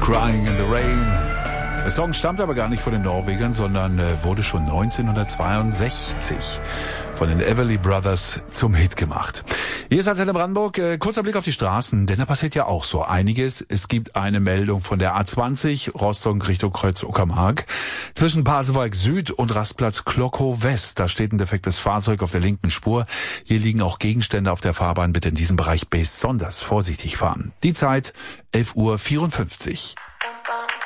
Crying in the Rain. Der Song stammt aber gar nicht von den Norwegern, sondern wurde schon 1962 von den Everly Brothers zum Hit gemacht. Hier ist Antenne Brandenburg. Kurzer Blick auf die Straßen, denn da passiert ja auch so einiges. Es gibt eine Meldung von der A20 Rostock Richtung Kreuz Uckermark. Zwischen Pasewalk Süd und Rastplatz Klockow West. Da steht ein defektes Fahrzeug auf der linken Spur. Hier liegen auch Gegenstände auf der Fahrbahn. Bitte in diesem Bereich besonders vorsichtig fahren. Die Zeit 11:54 Uhr.